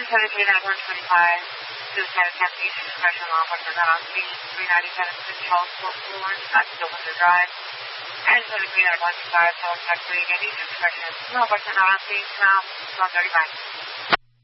273 at 125, suicide attempt, use of discretion, law enforcement not on scene, 397 City Hall, Fort Worth, that's still under drive. And 273 at 125, so it's actually again, use of discretion, law enforcement not on scene, now, 1235.